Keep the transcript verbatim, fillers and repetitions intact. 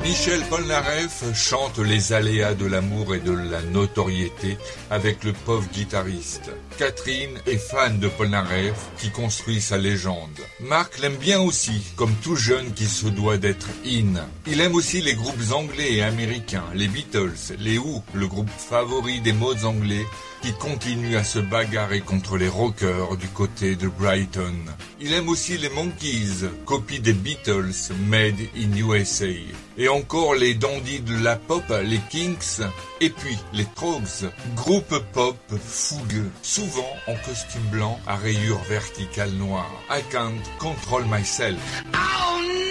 Michel Polnareff chante les aléas de l'amour et de la notoriété avec le pauvre guitariste. Catherine est fan de Polnareff qui construit sa légende. Marc l'aime bien aussi, comme tout jeune qui se doit d'être in. Il aime aussi les groupes anglais et américains, les Beatles, les Who, le groupe favori des mods anglais, qui continue à se bagarrer contre les rockers du côté de Brighton. Il aime aussi les Monkees, copie des Beatles, made in U S A. Et encore les dandys de la pop, les Kinks, et puis les Troggs, groupe pop fougueux, souvent en costume blanc à rayures verticales noires. I can't control myself. Ow!